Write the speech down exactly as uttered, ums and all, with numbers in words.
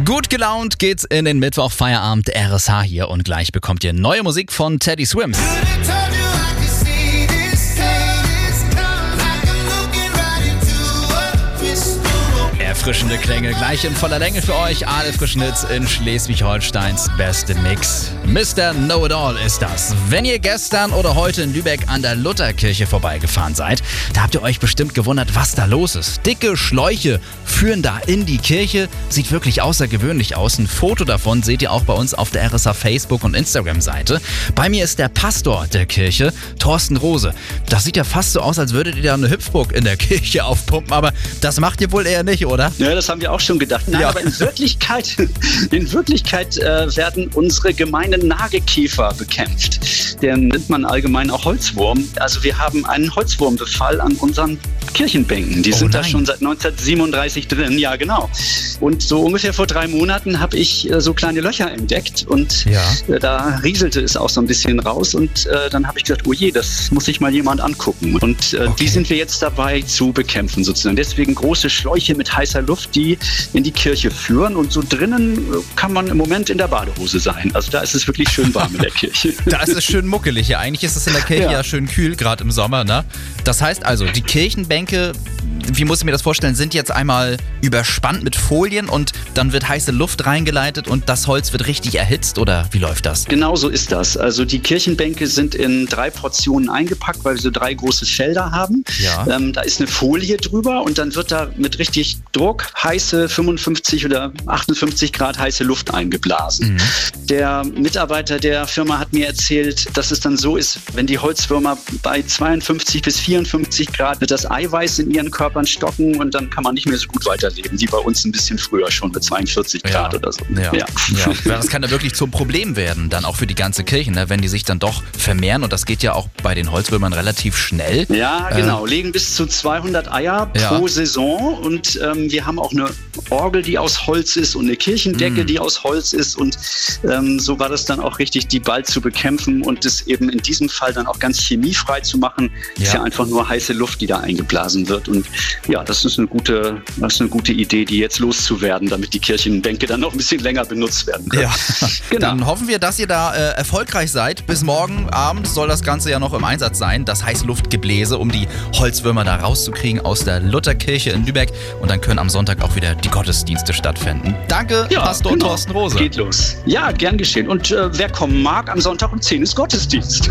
Gut gelaunt geht's in den Mittwoch-Feierabend. R S H hier und gleich bekommt ihr neue Musik von Teddy Swims. Erfrischende Klänge gleich in voller Länge für euch. Alle frischen Hits in Schleswig-Holsteins beste Mix. Mister Know-It-All ist das. Wenn ihr gestern oder heute in Lübeck an der Lutherkirche vorbeigefahren seid, da habt ihr euch bestimmt gewundert, was da los ist. Dicke Schläuche führen da in die Kirche. Sieht wirklich außergewöhnlich aus. Ein Foto davon seht ihr auch bei uns auf der R S H Facebook- und Instagram-Seite. Bei mir ist der Pastor der Kirche, Thorsten Rose. Das sieht ja fast so aus, als würdet ihr da eine Hüpfburg in der Kirche aufpumpen, aber das macht ihr wohl eher nicht, oder? Ja, das haben wir auch schon gedacht. Nein, ja. aber in Wirklichkeit, in Wirklichkeit äh, werden unsere gemeinen Nagekäfer bekämpft. Den nennt man allgemein auch Holzwurm. Also wir haben einen Holzwurmbefall an unseren Kirchenbänken. Die Oh sind nein. da schon seit neunzehnhundertsiebenunddreißig drin. Ja, genau. Und so ungefähr vor drei Monaten habe ich äh, so kleine Löcher entdeckt und Ja. äh, da rieselte es auch so ein bisschen raus und äh, dann habe ich gesagt, oh je, das muss sich mal jemand angucken. Und äh, Okay. die sind wir jetzt dabei zu bekämpfen sozusagen. Deswegen große Schläuche mit heißer Luft, die in die Kirche führen und so drinnen äh, kann man im Moment in der Badehose sein. Also da ist es wirklich schön warm in der Kirche. Da ist es schön muckelig. Ja, eigentlich ist es in der Kirche ja, Ja. schön kühl, gerade im Sommer, ne? Das heißt also, die Kirchenbänke, wie muss ich mir das vorstellen, sind jetzt einmal überspannt mit Folien und dann wird heiße Luft reingeleitet und das Holz wird richtig erhitzt, oder wie läuft das? Genau so ist das. Also die Kirchenbänke sind in drei Portionen eingepackt, weil wir so drei große Felder haben. Ja. Ähm, da ist eine Folie drüber und dann wird da mit richtig Druck heiße fünfundfünfzig oder achtundfünfzig Grad heiße Luft eingeblasen. Mhm. Der Mitarbeiter der Firma hat mir erzählt, dass es dann so ist, wenn die Holzwürmer bei zweiundfünfzig bis vierundfünfzig Grad wird das Eiweiß in ihren Körpern stocken und dann kann man nicht mehr so gut weiterleben, wie bei uns ein bisschen früher schon mit zweiundvierzig Grad Ja. oder so. Ja. Ja. Ja, das kann ja wirklich zum Problem werden, dann auch für die ganze Kirche, ne? Wenn die sich dann doch vermehren und das geht ja auch bei den Holzwürmern relativ schnell. Ja, genau. Legen bis zu zweihundert Eier Ja. pro Saison und ähm, wir haben auch eine Orgel, die aus Holz ist und eine Kirchendecke, Mm. die aus Holz ist und ähm, so war das dann auch richtig, die bald zu bekämpfen und es eben in diesem Fall dann auch ganz chemiefrei zu machen. Ja. Ist ja einfach nur heiße Luft, die da eingeblasen wird und ja, das ist eine gute, das ist eine gute Idee, die jetzt loszuwerden, damit die Kirchenbänke dann noch ein bisschen länger benutzt werden können. Ja, Genau. dann hoffen wir, dass ihr da äh, erfolgreich seid. Bis morgen Abend soll das Ganze ja noch im Einsatz sein, das Heißluftgebläse, um die Holzwürmer da rauszukriegen aus der Lutherkirche in Lübeck. Und dann können am Sonntag auch wieder die Gottesdienste stattfinden. Danke, Ja, Pastor genau. Thorsten Rose. Geht los. Ja, gern geschehen. Und äh, wer kommen mag, am Sonntag um zehn ist Gottesdienst.